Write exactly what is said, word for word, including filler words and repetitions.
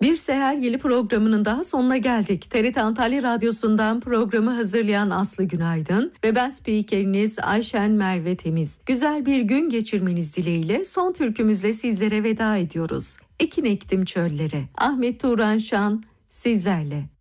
Bir Seher Yeli programının daha sonuna geldik. T R T Antalya Radyosu'ndan programı hazırlayan Aslı Günaydın ve ben spikeriniz Ayşen Merve Temiz. Güzel bir gün geçirmeniz dileğiyle son türkümüzle sizlere veda ediyoruz. Ekin ektim çöllere. Ahmet Turan Şan sizlerle.